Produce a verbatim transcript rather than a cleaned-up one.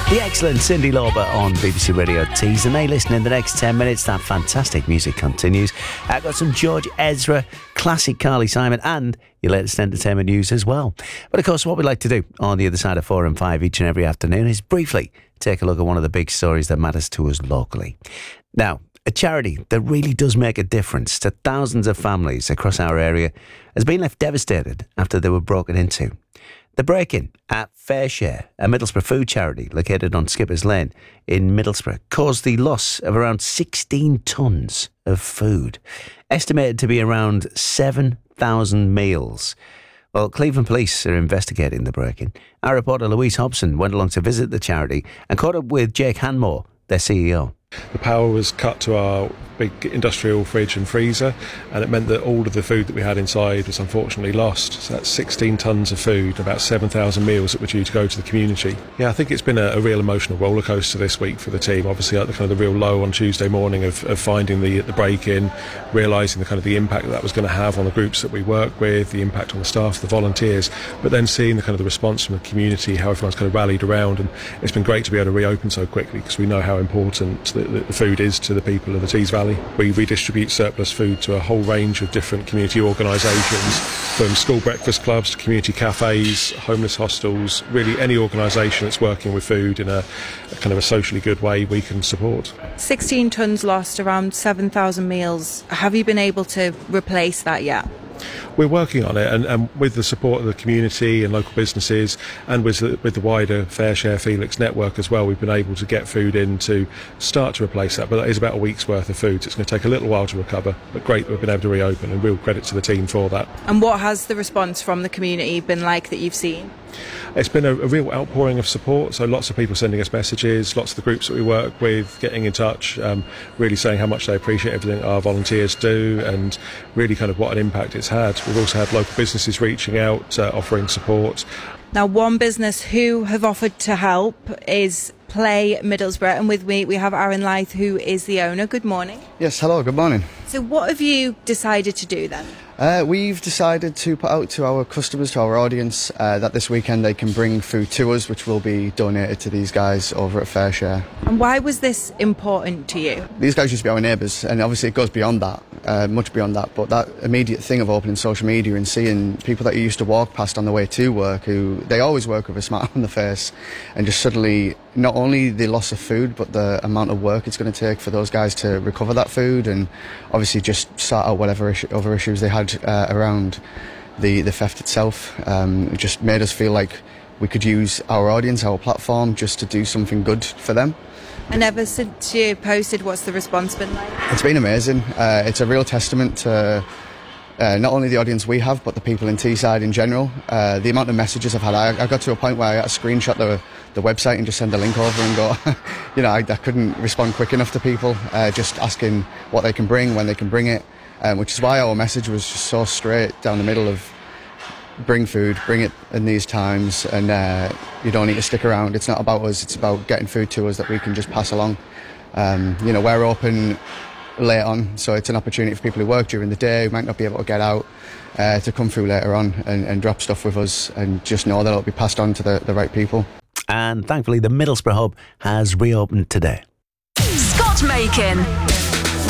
The excellent Cyndi Lauper on B B C Radio Tees, and they listen in the next ten minutes. That fantastic music continues. I've got some George Ezra, classic Carly Simon, and your latest entertainment news as well. But of course, what we like to do on the other side of four and five each and every afternoon is briefly take a look at one of the big stories that matters to us locally. Now, a charity that really does make a difference to thousands of families across our area has been left devastated after they were broken into. The break-in at FareShare, a Middlesbrough food charity located on Skippers Lane in Middlesbrough, caused the loss of around sixteen tonnes of food, estimated to be around seven thousand meals. Well, Cleveland Police are investigating the break-in. Our reporter Louise Hobson went along to visit the charity and caught up with Jake Hanmore, their C E O. The power was cut to our big industrial fridge and freezer, and it meant that all of the food that we had inside was unfortunately lost. So that's sixteen tonnes of food, about seven thousand meals that were due to go to the community. Yeah, I think it's been a, a real emotional roller coaster this week for the team. Obviously, at the kind of the real low on Tuesday morning of, of finding the, the break-in, realising the kind of the impact that that was going to have on the groups that we work with, the impact on the staff, the volunteers, but then seeing the kind of the response from the community, how everyone's kind of rallied around, and it's been great to be able to reopen so quickly because we know how important the, the, the food is to the people of the Tees Valley. We redistribute surplus food to a whole range of different community organisations, from school breakfast clubs to community cafes, homeless hostels, really any organisation that's working with food in a, a kind of a socially good way we can support. sixteen tonnes lost, around seven thousand meals. Have you been able to replace that yet? We're working on it, and, and with the support of the community and local businesses, and with the, with the wider FareShare Felix network as well, we've been able to get food in to start to replace that. But that is about a week's worth of food, so it's going to take a little while to recover. But great that we've been able to reopen, and real credit to the team for that. And what has the response from the community been like that you've seen? It's been a, a real outpouring of support, so lots of people sending us messages, lots of the groups that we work with getting in touch, um, really saying how much they appreciate everything our volunteers do, and really kind of what an impact it's had. We've also had local businesses reaching out, uh, offering support. Now, one business who have offered to help is Play Middlesbrough, and with me we have Aaron Lyth, who is the owner. Good morning. Yes, hello, good morning. So what have you decided to do then? Uh, we've decided to put out to our customers, to our audience, uh, that this weekend they can bring food to us, which will be donated to these guys over at FareShare. And why was this important to you? These guys used to be our neighbours, and obviously it goes beyond that, uh, much beyond that, but that immediate thing of opening social media and seeing people that you used to walk past on the way to work, who they always work with a smile on the face, and just suddenly not only the loss of food, but the amount of work it's going to take for those guys to recover that food, and obviously just sort out whatever issue, other issues they had uh, around the, the theft itself. Um, it just made us feel like we could use our audience, our platform, just to do something good for them. And ever since you posted, what's the response been like? It's been amazing. Uh, it's a real testament to uh, not only the audience we have, but the people in Teesside in general. Uh, the amount of messages I've had, I, I got to a point where I had to screenshot the, the website and just send a link over and go, you know, I, I couldn't respond quick enough to people, uh, just asking what they can bring, when they can bring it, um, which is why our message was just so straight down the middle of bring food, bring it in these times, and uh, you don't need to stick around. It's not about us, it's about getting food to us that we can just pass along. Um, you know, we're open late on, so it's an opportunity for people who work during the day, who might not be able to get out, uh, to come through later on and, and drop stuff with us, and just know that it'll be passed on to the, the right people. And thankfully the Middlesbrough Hub has reopened today. Scott Makin.